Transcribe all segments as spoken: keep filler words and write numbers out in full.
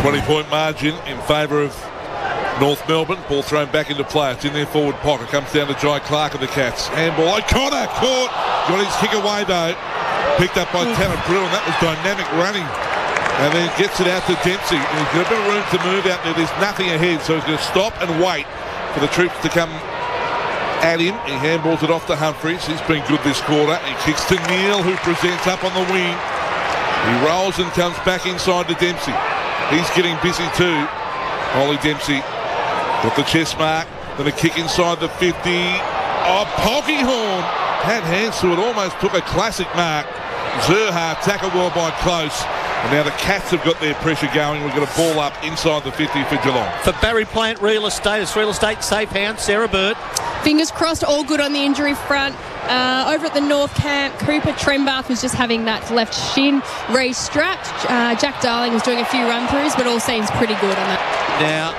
twenty-point margin in favour of North Melbourne. Ball thrown back into play. It's in their forward pocket. Comes down to Jai Clark of the Cats. Handball. O'Connor caught. Got his kick away though. Picked up by Tanner Brill, and that was dynamic running. And then gets it out to Dempsey. And he's got a bit of room to move out there. There's nothing ahead, so he's going to stop and wait for the troops to come at him. He handballs it off to Humphries. He's been good this quarter. He kicks to Neal, who presents up on the wing. He rolls and comes back inside to Dempsey. He's getting busy too. Ollie Dempsey got the chest mark. Then a kick inside the fifty. Oh, Polkinghorne had hands to it. Almost took a classic mark. Zerha tackled well by Close. And now the Cats have got their pressure going. We've got a ball up inside the fifty for Geelong. For Barry Plant Real Estate, it's Real Estate safe hand. Sarah Bird. Fingers crossed, all good on the injury front. Uh, over at the North Camp, Cooper Trembath was just having that left shin re-strapped. Uh, Jack Darling was doing a few run-throughs, but all seems pretty good on that. Now,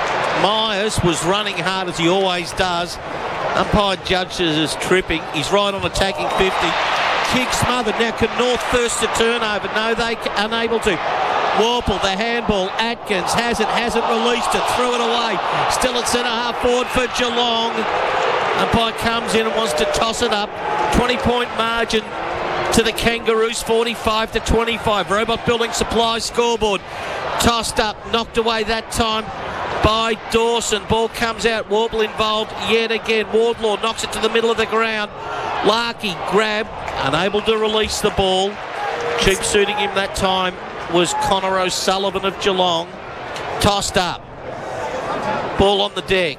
Myers was running hard as he always does. Umpire judges as tripping. He's right on attacking fifty. Kick smothered. Now can North first to turnover? No, they unable to. Warple, the handball. Atkins has it, hasn't released it, threw it away. Still at centre half forward for Geelong. Umpire comes in and wants to toss it up. twenty-point margin to the Kangaroos, forty-five to twenty-five. Robot Building Supplies scoreboard. Tossed up, knocked away that time by Dawson. Ball comes out. Warble involved yet again. Wardlaw knocks it to the middle of the ground. Larkey grab, unable to release the ball. Cheap suiting him that time was Connor O'Sullivan of Geelong. Tossed up. Ball on the deck.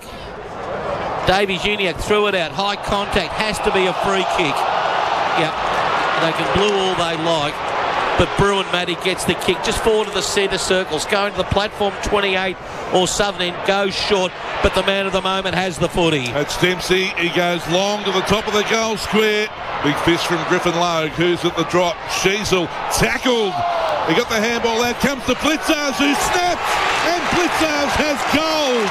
Davies Uniacke threw it out. High contact. Has to be a free kick. Yep. They can blue all they like. But Bruin Matty gets the kick just forward to the centre circles. Going to the platform twenty-eight or Southern End. Goes short. But the man of the moment has the footy. That's Dempsey. He goes long to the top of the goal square. Big fist from Griffin Logue, who's at the drop. Sheasel tackled. He got the handball out. Comes to Blitzars, who snaps. And Blitzars has goal.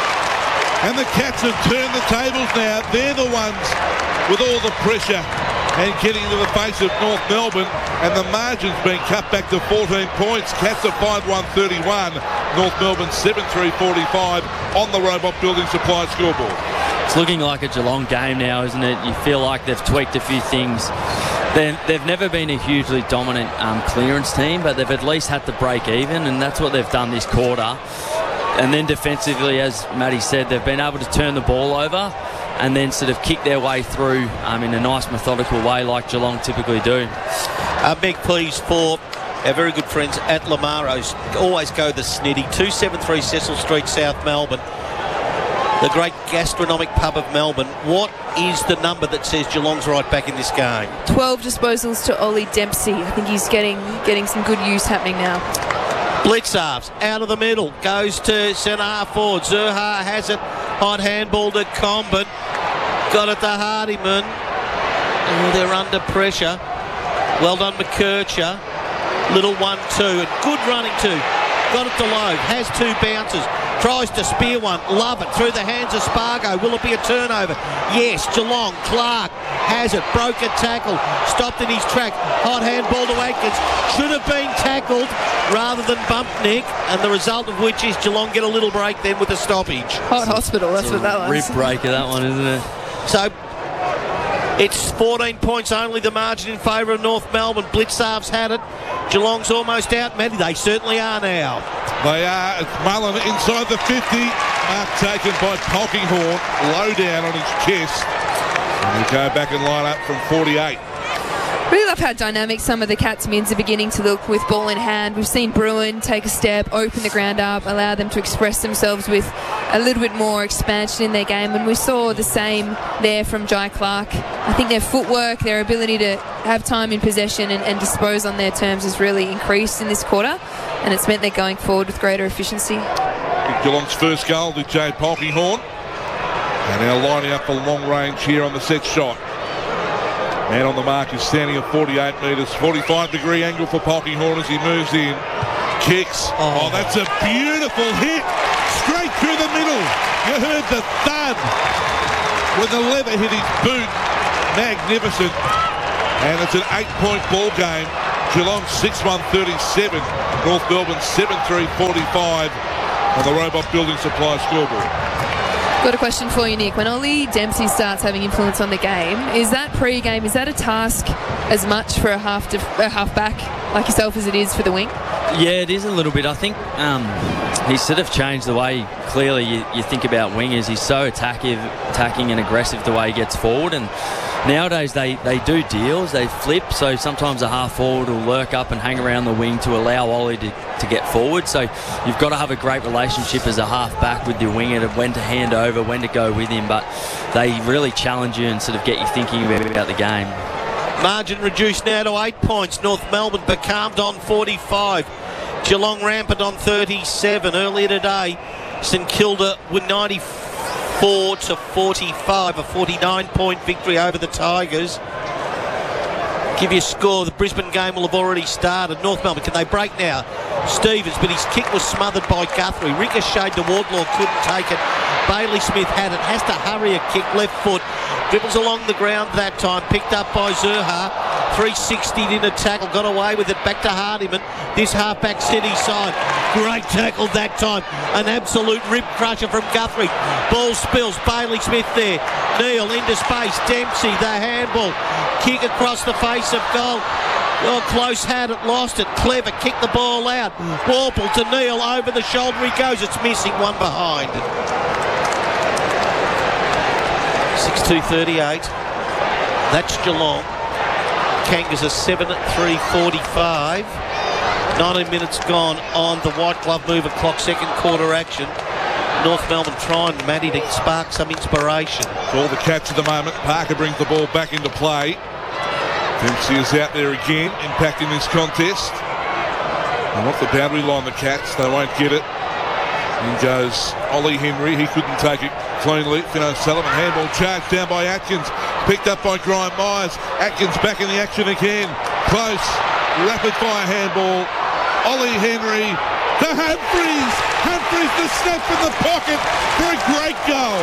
And the Cats have turned the tables now. They're the ones with all the pressure and getting to the face of North Melbourne. And the margin's been cut back to fourteen points. Cats are five one thirty-one. North Melbourne seven three forty-five on the Robot Building Supply scoreboard. It's looking like a Geelong game now, isn't it? You feel like they've tweaked a few things. They're, they've never been a hugely dominant um, clearance team, but they've at least had to break even, and that's what they've done this quarter. And then defensively, as Matty said, they've been able to turn the ball over and then sort of kick their way through um, in a nice methodical way like Geelong typically do. A big please for our very good friends at Lamaro's. Always go the Snitty. two seventy-three Cecil Street, South Melbourne. The great gastronomic pub of Melbourne. What is the number that says Geelong's right back in this game? twelve disposals to Ollie Dempsey. I think he's getting getting some good use happening now. Blitzarves out of the middle, goes to centre half forward. Zerha has it, hot handball to Comben. Got it to Hardiman. Oh, they're under pressure. Well done, McKercher. Little one two, and good running too. Got it to Logue, has two bounces. Tries to spear one, love it, through the hands of Spargo. Will it be a turnover? Yes, Geelong, Clark has it, broken tackle, stopped in his track, hot handball to Atkins, should have been tackled rather than bumped Nick, and the result of which is Geelong get a little break then with a stoppage. Hot hospital, that's what that was. Rip breaker, that one, isn't it? So it's fourteen points only, the margin in favour of North Melbourne. Blitzarves had it. Geelong's almost out. Matty, they certainly are now. They are. It's Mullen inside the fifty. Mark taken by Polkinghorne. Low down on his chest. And we go back and line up from forty-eight. Really love how dynamic some of the Cats mids are beginning to look with ball in hand. We've seen Bruin take a step, open the ground up, allow them to express themselves with a little bit more expansion in their game, and we saw the same there from Jai Clark. I think their footwork, their ability to have time in possession and, and dispose on their terms has really increased in this quarter, and it's meant they're going forward with greater efficiency. Geelong's first goal to Jade Polkinghorne, and now lining up for long range here on the set shot. Man on the mark is standing at forty-eight metres, forty-five degree angle for Polkinghorne as he moves in. Kicks. Oh, oh, that's a beautiful hit. Straight through the middle. You heard the thud when the leather hit his boot. Magnificent. And it's an eight-point ball game. Geelong six one thirty-seven. North Melbourne seven three forty-five on the Robot Building Supply scoreboard. Got a question for you, Nick. When Ollie Dempsey starts having influence on the game, is that pre-game, is that a task as much for a half def- a half back like yourself as it is for the wing? Yeah, it is a little bit. I think um, he's sort of changed the way, clearly, you, you think about wingers. He's so attacking, attacking and aggressive the way he gets forward. And nowadays they, they do deals, they flip. So sometimes a half forward will lurk up and hang around the wing to allow Ollie to, to get forward. So you've got to have a great relationship as a half back with your winger to when to hand over, when to go with him. But they really challenge you and sort of get you thinking about the game. Margin reduced now to eight points. North Melbourne becalmed on forty-five. Geelong rampant on thirty-seven. Earlier today, St Kilda were ninety-four to forty-five. A forty-nine point victory over the Tigers. Give you a score. The Brisbane game will have already started. North Melbourne, can they break now? Stevens, but his kick was smothered by Guthrie. Ricocheted to Wardlaw, couldn't take it. Bailey Smith had it, has to hurry a kick, left foot. Dribbles along the ground that time, picked up by Zurha. three sixty in a tackle, got away with it, back to Hardiman. This halfback city side. Great tackle that time. An absolute rib crusher from Guthrie. Ball spills, Bailey Smith there. Neal into space, Dempsey, the handball. Kick across the face of goal. Well, close had it, lost it. Clever kicked the ball out. Warple to Neal, over the shoulder he goes. It's missing, one behind. six two thirty-eight. That's Geelong. Kangas are seven three forty-five. nineteen minutes gone on the white glove mover clock, second quarter action. North Melbourne trying, Matty, to spark some inspiration. All the Cats at the moment. Parker brings the ball back into play. Dempsey is out there again, impacting this contest. And off the boundary line, the Cats, they won't get it. In goes Ollie Henry, he couldn't take it cleanly. Finn O'Sullivan, handball charged down by Atkins, picked up by Graham Myers. Atkins back in the action again. Close, rapid fire handball. Ollie Henry to Humphries. Humphries the snap in the pocket for a great goal.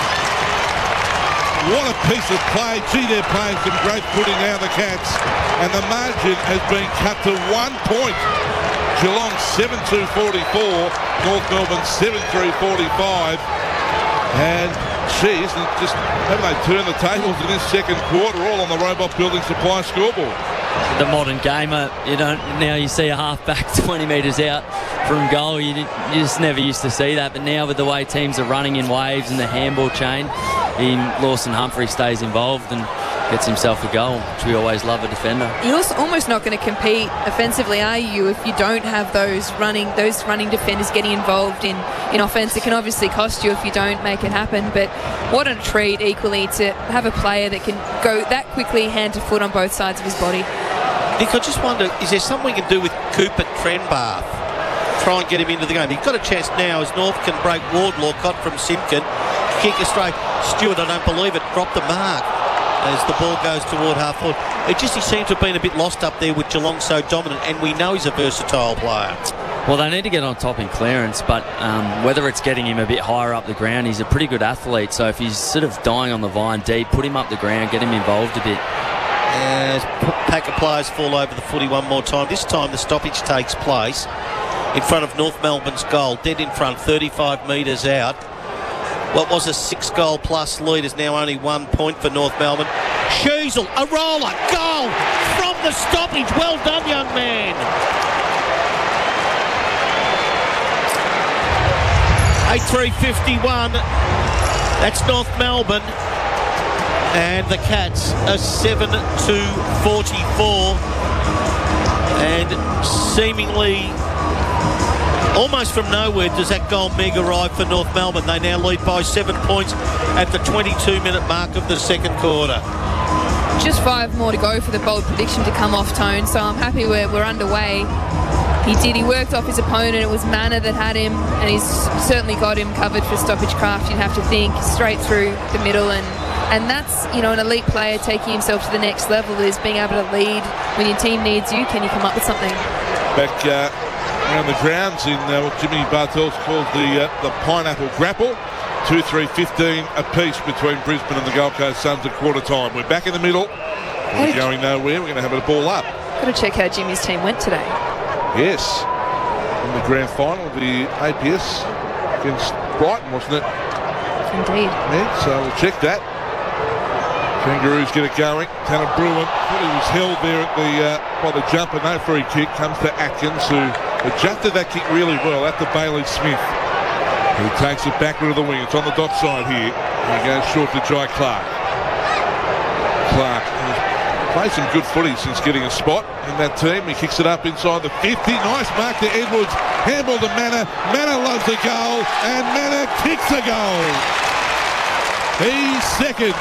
What a piece of play. Gee, they're playing some great footing now, the Cats. And the margin has been cut to one point. Geelong seven two forty-four, North Melbourne seven three forty-five. And geez, just haven't they turned the tables in this second quarter, all on the Robot Building Supply scoreboard. The modern gamer, you don't now you see a half-back twenty metres out from goal. You, you just never used to see that, but now with the way teams are running in waves and the handball chain, in Lawson Humphrey stays involved and gets himself a goal, which we always love a defender. You're also almost not going to compete offensively, are you, if you don't have those running those running defenders getting involved in, in offence? It can obviously cost you if you don't make it happen, but what a treat equally to have a player that can go that quickly hand to foot on both sides of his body. Nick, I just wonder, is there something we can do with Cooper Trenbarth? Try and get him into the game. He's got a chance now as North can break Wardlaw, cut from Simpkin. Kick it straight. Stewart, I don't believe it, dropped the mark as the ball goes toward half forward. It just, he seems to have been a bit lost up there with Geelong so dominant, and we know he's a versatile player. Well, they need to get on top in clearance, but um, whether it's getting him a bit higher up the ground, he's a pretty good athlete, so if he's sort of dying on the vine deep, put him up the ground, get him involved a bit. As pack of players fall over the footy one more time. This time the stoppage takes place in front of North Melbourne's goal, dead in front, thirty-five metres out. What was a six-goal plus lead is now only one point for North Melbourne. Sheasel, a roller, goal from the stoppage. Well done, young man. eight three fifty-one. That's North Melbourne. And the Cats are seven two forty-four. And seemingly, almost from nowhere, does that goal meg arrive for North Melbourne. They now lead by seven points at the twenty-two minute mark of the second quarter. Just five more to go for the bold prediction to come off, Tone, so I'm happy we're, we're underway. He did, he worked off his opponent. It was Manor that had him, and he's certainly got him covered for stoppage craft. You'd have to think straight through the middle, and and that's, you know, an elite player taking himself to the next level, is being able to lead when your team needs you. Can you come up with something? Back uh, around the grounds in uh, what Jimmy Bartels called the uh, the pineapple grapple. two three fifteen apiece between Brisbane and the Gold Coast Suns at quarter time. We're back in the middle. We're going nowhere. We're going to have a ball up. Got to check how Jimmy's team went today. Yes. In the grand final of the A P S against Brighton, wasn't it? Indeed. Yeah, so we'll check that. Kangaroos get it going. Tanner Bruin, thought he was held there at the uh, by the jumper. No free kick. Comes to Atkins, who adjusted that kick really well at the Bailey Smith, who takes it backward of the wing. It's on the dot side here. He goes short to Jai Clark. Clark has played some good footy since getting a spot in that team. He kicks it up inside the fifty. Nice mark to Edwards. Handball to Manor. Manor loves a goal, and Manor kicks a goal. He's second.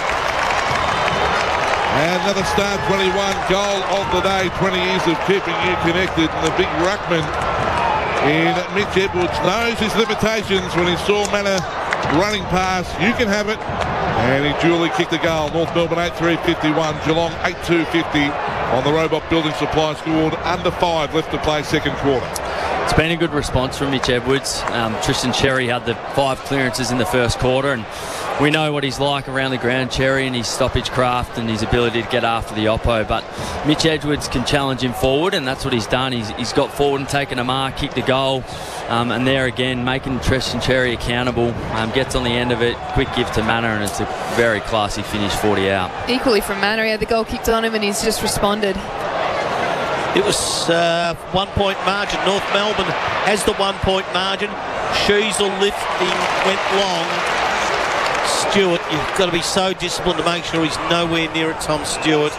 And another Star twenty-one goal of the day. twenty years of keeping you connected. And the big ruckman in Mitch Edwards knows his limitations when he saw Manor running past. You can have it. And he duly kicked a goal. North Melbourne eight three fifty-one. Geelong eight two fifty on the Robot Building Supply scored under five left to play second quarter. It's been a good response from Mitch Edwards. Um, Tristan Cherry had the five clearances in the first quarter, and we know what he's like around the ground, Cherry, and his stoppage craft and his ability to get after the oppo. But Mitch Edwards can challenge him forward, and that's what he's done. He's, he's got forward and taken a mark, kicked a goal, um, and there again, making Tristan Cherry accountable. Um, gets on the end of it, quick give to Manor, and it's a very classy finish, forty out. Equally from Manor, he had the goal kicked on him and he's just responded. It was uh, one-point margin. North Melbourne has the one-point margin. Sheasel lifting went long. Stewart, you've got to be so disciplined to make sure he's nowhere near it, Tom Stewart.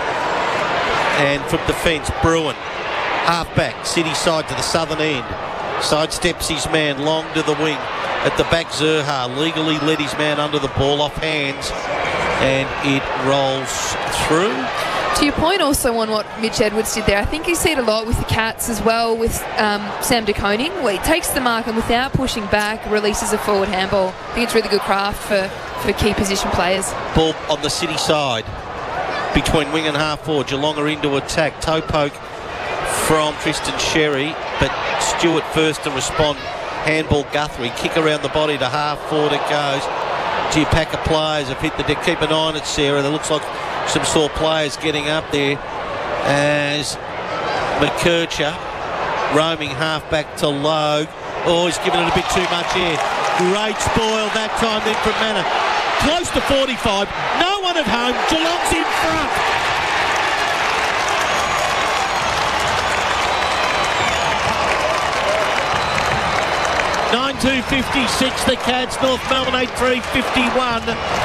And from defence, Bruin. Half-back, city side to the southern end. Sidesteps his man long to the wing. At the back, Zerha legally led his man under the ball off hands. And it rolls through. To your point also on what Mitch Edwards did there, I think you see it a lot with the Cats as well, with um, Sam De Koning, where he takes the mark and without pushing back releases a forward handball. I think it's really good craft for, for key position players. Ball on the city side between wing and half forward. Geelong are into attack. Toe poke from Tristan Cherry, but Stewart first to respond. Handball Guthrie. Kick around the body to half forward it goes. Gee, a pack of players have hit the deck. Keep an eye on it, Sarah. There looks like some sore players getting up there as McKercher roaming half back to Logue. Oh, he's given it a bit too much air. Great spoil that time then from Manor. Close to forty-five. No one at home. Geelong's in front. nine two fifty-six the Cats. North Melbourne eight three fifty-one.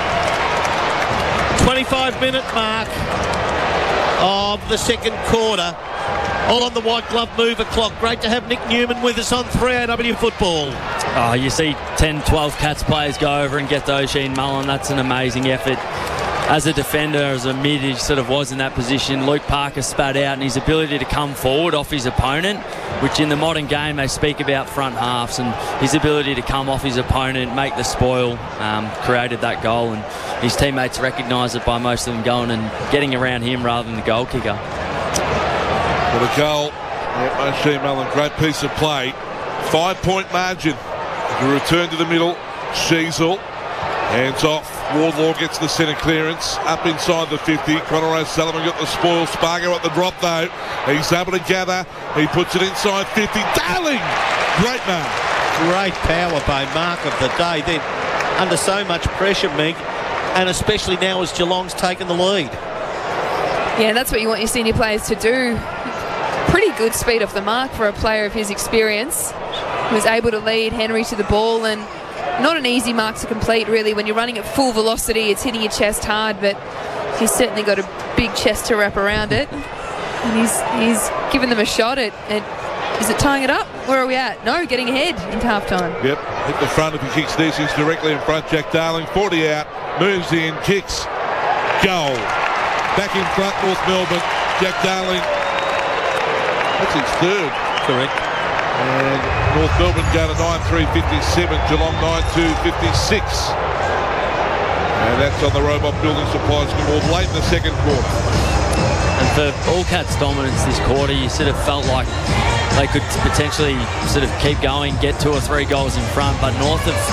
twenty-five minute mark of the second quarter. All on the white glove mover clock. Great to have Nick Newman with us on three A W Football. Oh, you see ten, twelve Cats players go over and get those Sheen Mullen. That's an amazing effort. As a defender, as a mid, he sort of was in that position. Luke Parker spat out, and his ability to come forward off his opponent, which in the modern game they speak about front halves, and his ability to come off his opponent, make the spoil, um, created that goal, and his teammates recognised it by most of them going and getting around him rather than the goal kicker. For the goal, yeah, Sheen Mullen, great piece of play. Five-point margin. The return to the middle, Sheasel. Hands off. Wardlaw gets the centre clearance up inside the fifty. Connor O'Sullivan got the spoil. Spargo at the drop though. He's able to gather. He puts it inside fifty. Darling! Great mark. Great power by mark of the day. Then under so much pressure, Meg, and especially now as Geelong's taken the lead. Yeah, that's what you want your senior players to do. Pretty good speed off the mark for a player of his experience. He was able to lead Henry to the ball, and not an easy mark to complete, really. When you're running at full velocity, it's hitting your chest hard, but he's certainly got a big chest to wrap around it. And he's he's given them a shot at, at is it tying it up? Where are we at? No, getting ahead into halftime. Yep, hit the front if he kicks this. He's directly in front. Jack Darling, forty out, moves in, kicks, goal. Back in front, North Melbourne. Jack Darling, that's his third. Correct. And North Melbourne go to nine three fifty-seven, Geelong nine two fifty-six. And that's on the Robot Building Supplies scoreboard late in the second quarter. And for All Cats' dominance this quarter, you sort of felt like they could potentially sort of keep going, get two or three goals in front, but North have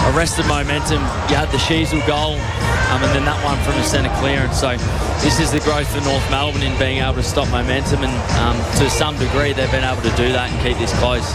arrested momentum. You had the Sheasel goal, um, and then that one from the centre clearance. So this is the growth for North Melbourne in being able to stop momentum, and um, to some degree they've been able to do that and keep this close.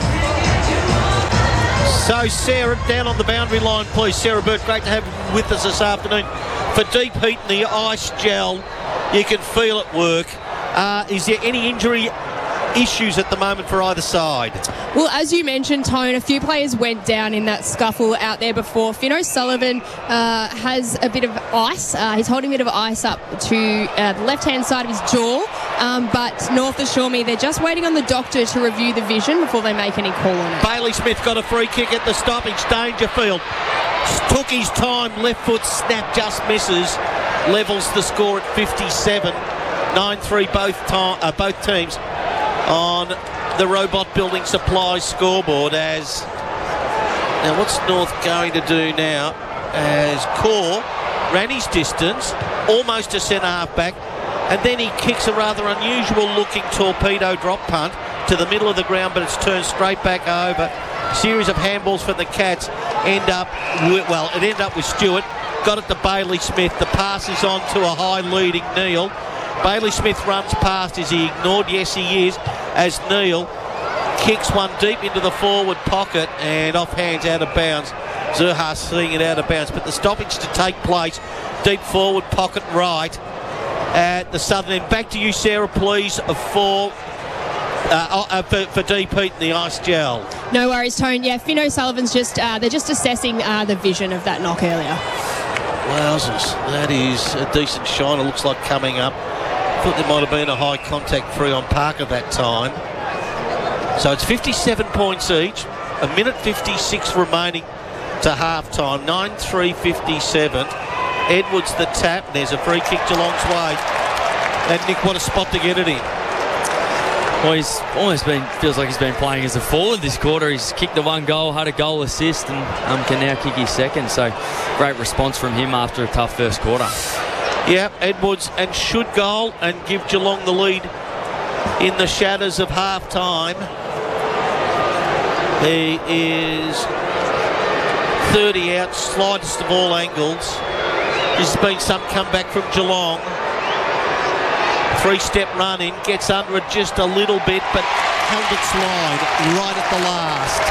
So Sarah, down on the boundary line, please. Sarah Burt, great to have you with us this afternoon. For deep heat in the ice gel, you can feel it work. Uh, is there any injury issues at the moment for either side? Well, as you mentioned, Tone, a few players went down in that scuffle out there before. Finn O'Sullivan uh, has a bit of ice. Uh, he's holding a bit of ice up to uh, the left-hand side of his jaw. Um, but North assure me they're just waiting on the doctor to review the vision before they make any call on it. Bailey Smith got a free kick at the stoppage. Dangerfield took his time. Left foot snap, just misses. Levels the score at fifty-seven. nine three both, ta- uh, both teams on the Robot Building Supplies scoreboard. As now, what's North going to do now? As Core ran his distance, almost a centre half back, and then he kicks a rather unusual looking torpedo drop punt to the middle of the ground, but it's turned straight back over. Series of handballs for the Cats end up with, well, it ended up with Stewart. Got it to Bailey Smith. The pass is on to a high leading Neil. Bailey Smith runs past. Is he ignored? Yes, he is, as Neil kicks one deep into the forward pocket and off hands out of bounds. Zurhas seeing it out of bounds, but the stoppage to take place deep forward pocket right at the southern end. Back to you, Sarah, please, for uh, uh, for, for deep heat in the ice gel. No worries, Tone. Yeah, Finn O'Sullivan's just, uh, they're just assessing uh, the vision of that knock earlier. Wowzers, that is a decent shiner, looks like coming up. Thought there might have been a high contact free on Parker that time. So it's fifty-seven points each, a minute fifty-six remaining to half time, nine three fifty-seven. Edwards the tap, there's a free kick Geelong's way. And Nick, what a spot to get it in. Well, he's almost been, feels like he's been playing as a forward this quarter. He's kicked the one goal, had a goal assist, and um, can now kick his second. So great response from him after a tough first quarter. Yeah, Edwards and should goal and give Geelong the lead in the shadows of half time. He is thirty out, slightest of all angles. There's been some comeback from Geelong. Three-step run in, gets under it just a little bit, but held it slide right at the last.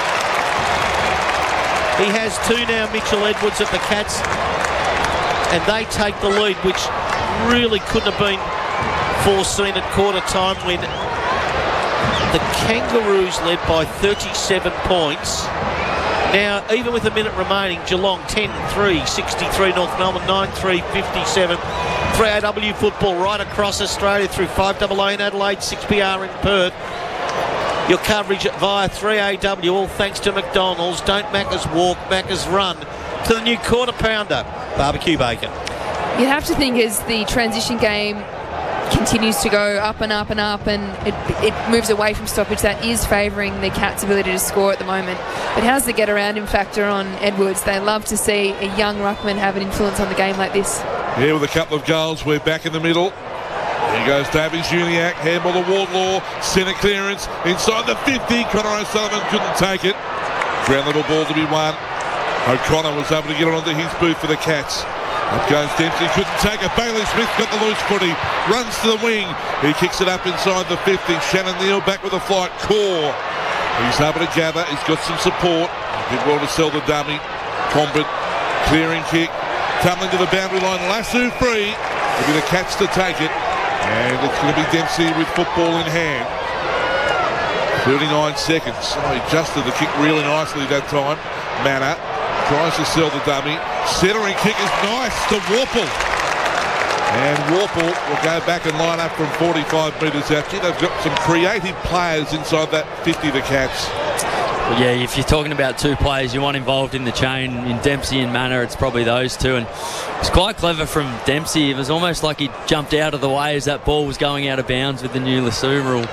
He has two now, Mitchell Edwards at the Cats, and they take the lead, which really couldn't have been foreseen at quarter time when the Kangaroos led by thirty-seven points. Now, even with a minute remaining, Geelong ten three sixty-three, North Melbourne nine three fifty-seven. three A W football right across Australia through five A A in Adelaide, six B R in Perth. Your coverage via three A W, all thanks to McDonald's. Don't Macca's walk, Macca's run. To the new quarter pounder, barbecue bacon. You'd have to think as the transition game continues to go up and up and up and it, it moves away from stoppage, that is favouring the Cats' ability to score at the moment. But how's the get-around-him factor on Edwards? They love to see a young ruckman have an influence on the game like this. Yeah, with a couple of goals, we're back in the middle. Here goes Davies Uniacke, handball to Wardlaw, centre clearance, inside the fifty, Connor O'Sullivan couldn't take it. Ground level ball to be won. O'Connor was able to get it onto his boot for the Cats. Up goes Dempsey, couldn't take it. Bailey Smith got the loose footy, runs to the wing. He kicks it up inside the fifty. Shannon Neal back with a flight. Core. He's able to gather. He's got some support. Did well to sell the dummy. Combat, clearing kick. Tumbling to the boundary line. Lasso free. It'll be the Cats to take it. And it's going to be Dempsey with football in hand. thirty-nine seconds. Oh, he adjusted the kick really nicely that time. Manor tries to sell the dummy. Centering kick is nice to Warple. And Warple will go back and line up from forty-five metres out. Gee, they've got some creative players inside that fifty, the Cats. Well, yeah, if you're talking about two players you want involved in the chain, in Dempsey and Manor, it's probably those two. And it's quite clever from Dempsey. It was almost like he jumped out of the way as that ball was going out of bounds with the new Lasso rule.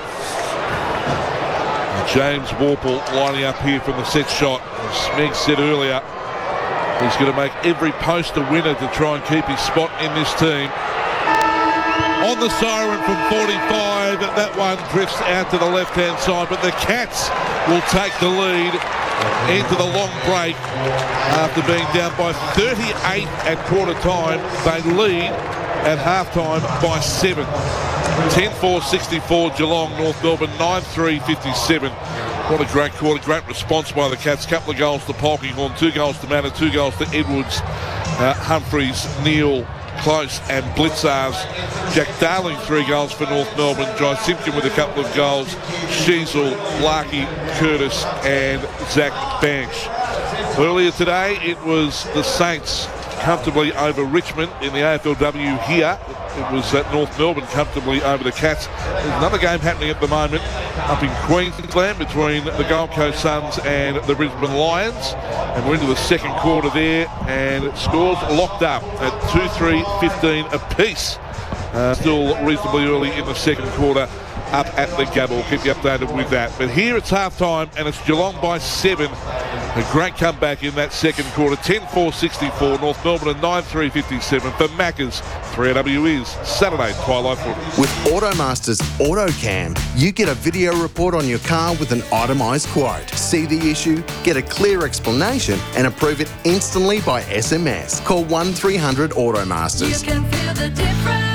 James Warple lining up here from the set shot. As Smeg said earlier, he's going to make every post a winner to try and keep his spot in this team. On the siren from forty-five, Dave, that one drifts out to the left-hand side, but the Cats will take the lead into the long break after being down by thirty-eight at quarter time. They lead at half-time by seven. ten four sixty-four Geelong, North Melbourne nine three fifty-seven. What a great quarter, great response by the Cats. Couple of goals to Polkinghorne, two goals to Manor, two goals to Edwards, uh, Humphreys, Neal, Close and Blitzars. Jack Darling, three goals for North Melbourne. Jai Simpkin with a couple of goals. Sheasel, Larkey, Curtis and Zach Banks. Earlier today, it was the Saints comfortably over Richmond in the A F L W here. It was at North Melbourne comfortably over the Cats. There's another game happening at the moment up in Queensland between the Gold Coast Suns and the Brisbane Lions. And we're into the second quarter there, and scores locked up at two three fifteen apiece. Uh, still reasonably early in the second quarter up at the Gabba. We'll keep you updated with that. But here it's half-time, and it's Geelong by seven. A great comeback in that second quarter. ten four sixty-four, North Melbourne at nine three fifty-seven. For Macca's, three A W is Saturday Twilight Footy. With Automasters AutoCam, you get a video report on your car with an itemised quote. See the issue, get a clear explanation, and approve it instantly by S M S. Call one three hundred Automasters. You can feel the difference.